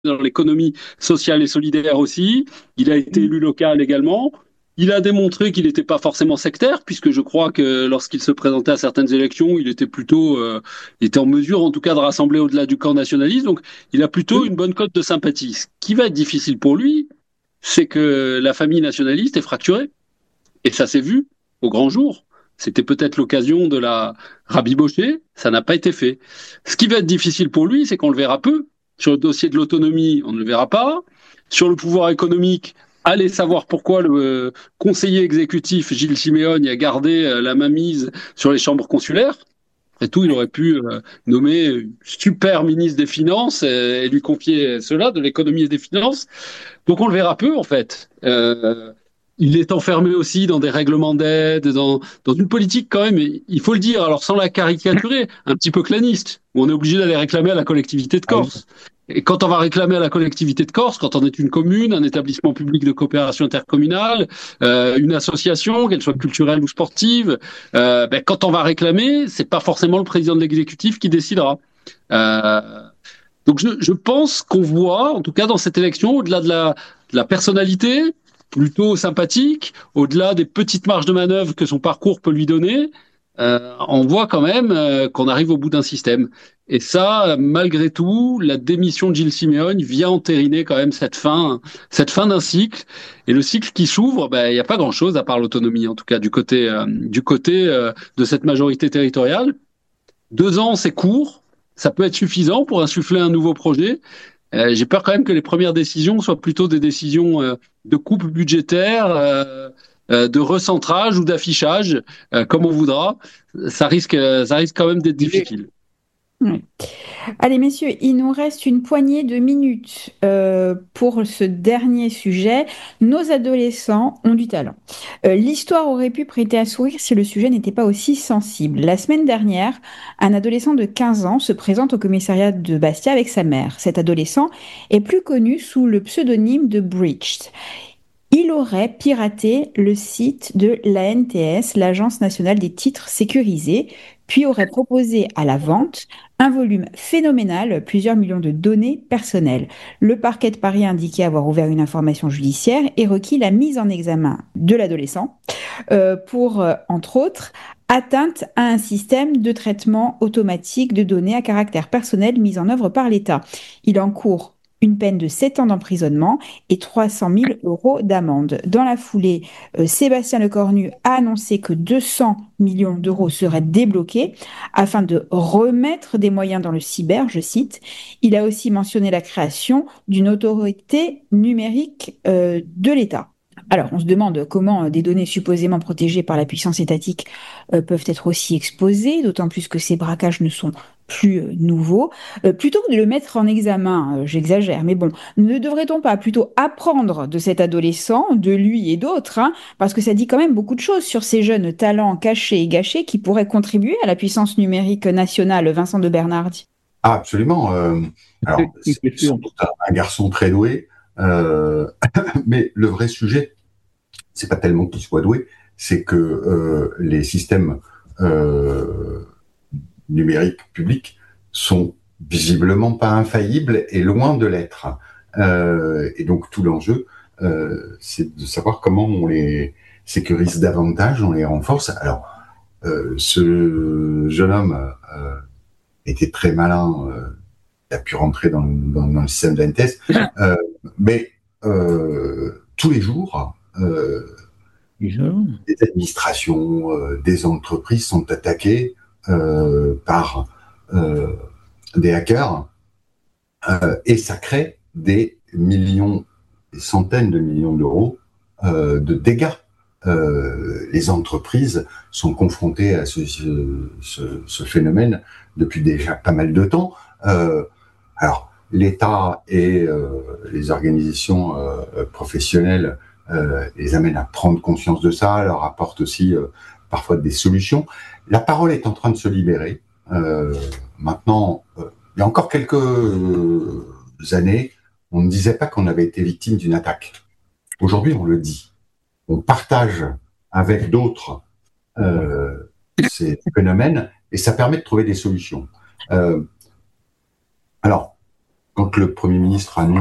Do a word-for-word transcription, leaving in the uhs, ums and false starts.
dans l'économie sociale et solidaire aussi. Il a été élu local également. Il a démontré qu'il n'était pas forcément sectaire, puisque je crois que lorsqu'il se présentait à certaines élections, il était plutôt, euh, il était en mesure, en tout cas, de rassembler au-delà du camp nationaliste. Donc, il a plutôt une bonne cote de sympathie. Ce qui va être difficile pour lui, c'est que la famille nationaliste est fracturée. Et ça s'est vu au grand jour. C'était peut-être l'occasion de la rabibocher, ça n'a pas été fait. Ce qui va être difficile pour lui, c'est qu'on le verra peu. Sur le dossier de l'autonomie, on ne le verra pas. Sur le pouvoir économique, allez savoir pourquoi le euh, conseiller exécutif Gilles Siméone a gardé euh, la mainmise sur les chambres consulaires. Après tout, il aurait pu euh, nommer super ministre des Finances euh, et lui confier cela, de l'économie et des finances. Donc on le verra peu en fait. Euh, il est enfermé aussi dans des règlements d'aide, dans, dans une politique quand même, il faut le dire, alors sans la caricaturer, un petit peu claniste, où on est obligé d'aller réclamer à la collectivité de Corse. Et quand on va réclamer à la collectivité de Corse, quand on est une commune, un établissement public de coopération intercommunale, euh, une association, qu'elle soit culturelle ou sportive, euh, ben, quand on va réclamer, c'est pas forcément le président de l'exécutif qui décidera. Euh, donc je, je pense qu'on voit, en tout cas dans cette élection, au-delà de la, de la personnalité, plutôt sympathique, au-delà des petites marges de manœuvre que son parcours peut lui donner, euh, on voit quand même euh, qu'on arrive au bout d'un système. Et ça, malgré tout, la démission de Gilles Siméone vient entériner quand même cette fin, cette fin d'un cycle. Et le cycle qui s'ouvre, ben, il n'y a pas grand-chose à part l'autonomie, en tout cas du côté, euh, du côté euh, de cette majorité territoriale. Deux ans, c'est court. Ça peut être suffisant pour insuffler un nouveau projet. Euh, j'ai peur quand même que les premières décisions soient plutôt des décisions euh, de coupe budgétaire, euh, euh, de recentrage ou d'affichage, euh, comme on voudra. Ça risque, ça risque quand même d'être difficile. Ouais. Allez, messieurs, il nous reste une poignée de minutes euh, pour ce dernier sujet. Nos adolescents ont du talent. Euh, l'histoire aurait pu prêter à sourire si le sujet n'était pas aussi sensible. La semaine dernière, un adolescent de quinze ans se présente au commissariat de Bastia avec sa mère. Cet adolescent est plus connu sous le pseudonyme de Breached. Il aurait piraté le site de l'A N T S, l'Agence nationale des titres sécurisés, puis aurait proposé à la vente un volume phénoménal, plusieurs millions de données personnelles. Le parquet de Paris a indiqué avoir ouvert une information judiciaire et requis la mise en examen de l'adolescent euh, pour, euh, entre autres, atteinte à un système de traitement automatique de données à caractère personnel mis en œuvre par l'État. Il encourt une peine de sept ans d'emprisonnement et trois cent mille euros d'amende. Dans la foulée, euh, Sébastien Lecornu a annoncé que deux cents millions d'euros seraient débloqués afin de remettre des moyens dans le cyber, je cite. Il a aussi mentionné la création d'une autorité numérique euh, de l'État. Alors, on se demande comment euh, des données supposément protégées par la puissance étatique euh, peuvent être aussi exposées, d'autant plus que ces braquages ne sont plus euh, nouveaux. Euh, plutôt que de le mettre en examen, euh, j'exagère, mais bon, ne devrait-on pas plutôt apprendre de cet adolescent, de lui et d'autres, hein, parce que ça dit quand même beaucoup de choses sur ces jeunes talents cachés et gâchés qui pourraient contribuer à la puissance numérique nationale, Vincent de Bernardi. Ah, absolument. Euh, alors, c'est C'est sans sûr. doute un, un garçon très doué, euh, mais le vrai sujet, c'est pas tellement qu'il soit doué, c'est que euh, les systèmes euh, numériques publics sont visiblement pas infaillibles et loin de l'être. Euh, et donc tout l'enjeu, euh, c'est de savoir comment on les sécurise davantage, on les renforce. Alors, euh, ce jeune homme euh, était très malin, euh, il a pu rentrer dans, dans, dans le système de l'A N T S, euh, mais euh, tous les jours, euh, des administrations, euh, des entreprises sont attaquées euh, par euh, des hackers euh, et ça crée des millions, des centaines de millions d'euros euh, de dégâts. Euh, les entreprises sont confrontées à ce, ce, ce, ce phénomène depuis déjà pas mal de temps. Euh, alors, l'État et euh, les organisations euh, professionnelles euh, les amènent à prendre conscience de ça, leur apportent aussi euh, parfois des solutions. La parole est en train de se libérer. Euh, maintenant, euh, il y a encore quelques euh, années, on ne disait pas qu'on avait été victime d'une attaque. Aujourd'hui, on le dit. On partage avec d'autres euh, ces phénomènes et ça permet de trouver des solutions. Euh, alors, quand le Premier ministre annonce